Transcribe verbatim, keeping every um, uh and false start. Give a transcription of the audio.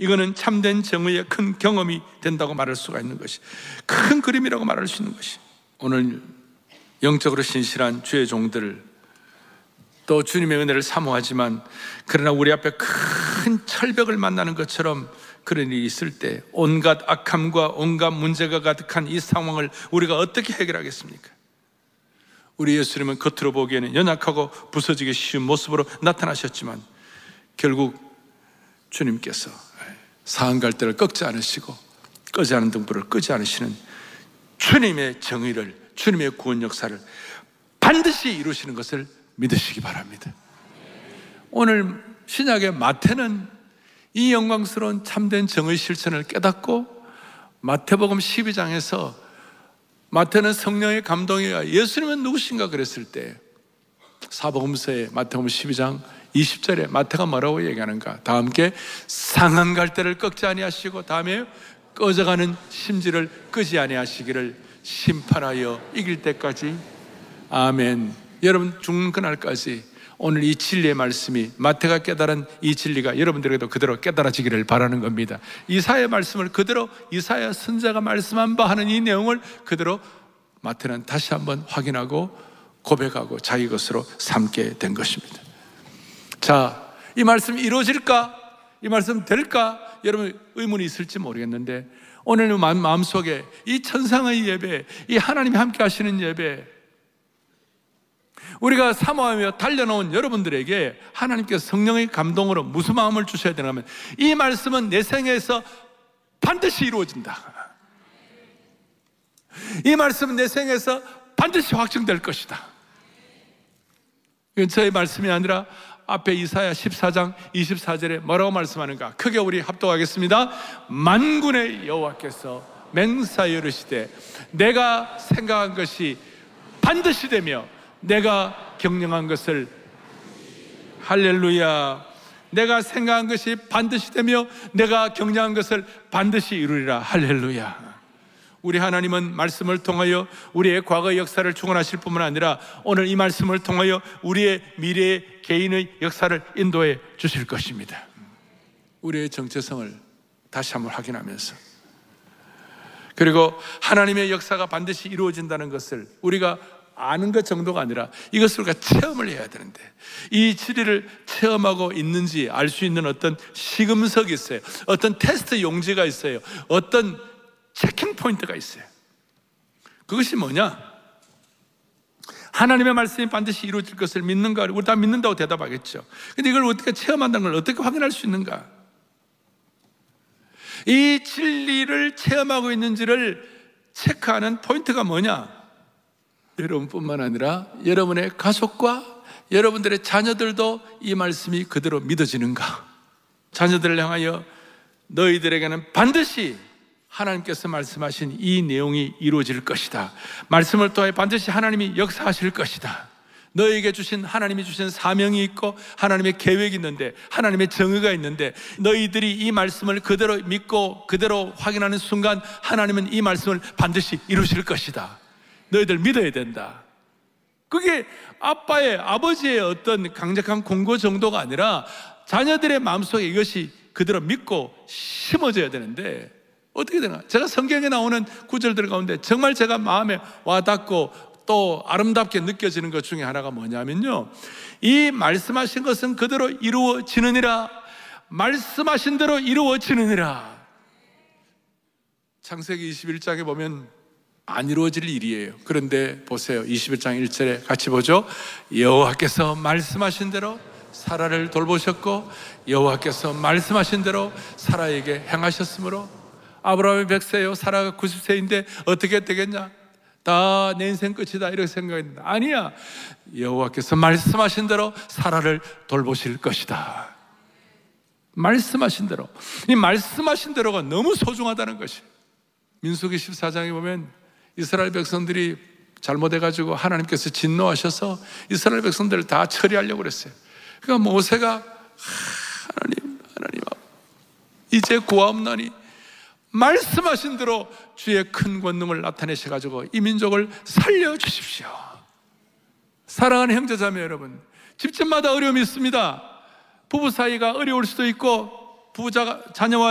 이거는 참된 정의의 큰 경험이 된다고 말할 수가 있는 것이, 큰 그림이라고 말할 수 있는 것이, 오늘 영적으로 신실한 주의 종들, 또 주님의 은혜를 사모하지만 그러나 우리 앞에 큰 철벽을 만나는 것처럼 그런 일이 있을 때 온갖 악함과 온갖 문제가 가득한 이 상황을 우리가 어떻게 해결하겠습니까? 우리 예수님은 겉으로 보기에는 연약하고 부서지기 쉬운 모습으로 나타나셨지만 결국 주님께서 상한 갈대를 꺾지 않으시고 끄지 않은 등불을 끄지 않으시는 주님의 정의를, 주님의 구원 역사를 반드시 이루시는 것을 믿으시기 바랍니다. 오늘 신약의 마태는 이 영광스러운 참된 정의 실천을 깨닫고 마태복음 십이 장에서 마태는 성령의 감동이야 예수님은 누구신가 그랬을 때 사복음서의 마태복음 십이 장 이십 절에 마태가 뭐라고 얘기하는가? 다 함께 상한 갈대를 꺾지 아니하시고 다음에 꺼져가는 심지를 끄지 아니하시기를 심판하여 이길 때까지 아멘. 여러분 죽는 그날까지 오늘 이 진리의 말씀이, 마태가 깨달은 이 진리가 여러분들에게도 그대로 깨달아지기를 바라는 겁니다. 이사야의 말씀을 그대로, 이사야 선지자가 말씀한 바 하는 이 내용을 그대로 마태는 다시 한번 확인하고 고백하고 자기 것으로 삼게 된 것입니다. 자, 이 말씀이 이루어질까? 이 말씀 될까? 여러분 의문이 있을지 모르겠는데 오늘 마음속에 이 천상의 예배, 이 하나님이 함께 하시는 예배, 우리가 사모하며 달려놓은 여러분들에게 하나님께서 성령의 감동으로 무슨 마음을 주셔야 되나 하면 이 말씀은 내 생에서 반드시 이루어진다. 이 말씀은 내 생에서 반드시 확증될 것이다. 이건 저의 말씀이 아니라 앞에 이사야 십사 장 이십사 절에 뭐라고 말씀하는가? 크게 우리 합독하겠습니다. 만군의 여호와께서 맹세하여 이르시되 내가 생각한 것이 반드시 되며 내가 경영한 것을, 할렐루야, 내가 생각한 것이 반드시 되며 내가 경영한 것을 반드시 이루리라. 할렐루야. 우리 하나님은 말씀을 통하여 우리의 과거의 역사를 축원하실 뿐만 아니라 오늘 이 말씀을 통하여 우리의 미래의 개인의 역사를 인도해 주실 것입니다. 우리의 정체성을 다시 한번 확인하면서, 그리고 하나님의 역사가 반드시 이루어진다는 것을 우리가 아는 것 정도가 아니라 이것을 우리가 체험을 해야 되는데, 이 진리를 체험하고 있는지 알 수 있는 어떤 시금석이 있어요. 어떤 테스트 용지가 있어요. 어떤 체킹 포인트가 있어요. 그것이 뭐냐? 하나님의 말씀이 반드시 이루어질 것을 믿는가? 우리 다 믿는다고 대답하겠죠. 근데 이걸 어떻게 체험한다는 걸 어떻게 확인할 수 있는가? 이 진리를 체험하고 있는지를 체크하는 포인트가 뭐냐? 여러분뿐만 아니라 여러분의 가족과 여러분들의 자녀들도 이 말씀이 그대로 믿어지는가? 자녀들을 향하여 너희들에게는 반드시 하나님께서 말씀하신 이 내용이 이루어질 것이다. 말씀을 통해 반드시 하나님이 역사하실 것이다. 너에게 주신, 하나님이 주신 사명이 있고 하나님의 계획이 있는데, 하나님의 정의가 있는데, 너희들이 이 말씀을 그대로 믿고 그대로 확인하는 순간 하나님은 이 말씀을 반드시 이루실 것이다. 너희들 믿어야 된다. 그게 아빠의, 아버지의 어떤 강력한 공고 정도가 아니라 자녀들의 마음속에 이것이 그대로 믿고 심어져야 되는데 어떻게 되나? 제가 성경에 나오는 구절들 가운데 정말 제가 마음에 와닿고 또 아름답게 느껴지는 것 중에 하나가 뭐냐면요, 이 말씀하신 것은 그대로 이루어지느니라. 말씀하신 대로 이루어지느니라. 창세기 이십일 장에 보면 안 이루어질 일이에요. 그런데 보세요, 이십일 장 일 절에 같이 보죠. 여호와께서 말씀하신 대로 사라를 돌보셨고 여호와께서 말씀하신 대로 사라에게 행하셨으므로, 아브라함이 백 세요 사라가 구십 세인데 어떻게 되겠냐? 다 내 인생 끝이다 이렇게 생각했는데 아니야. 여호와께서 말씀하신 대로 사라를 돌보실 것이다. 말씀하신 대로. 이 말씀하신 대로가 너무 소중하다는 것이, 민수기 십사 장에 보면 이스라엘 백성들이 잘못해가지고 하나님께서 진노하셔서 이스라엘 백성들을 다 처리하려고 그랬어요. 그러니까 모세가 하나님, 하나님 이제 구하옵나니 말씀하신 대로 주의 큰 권능을 나타내셔가지고 이 민족을 살려주십시오. 사랑하는 형제자매 여러분, 집집마다 어려움이 있습니다. 부부 사이가 어려울 수도 있고 부자가 자녀와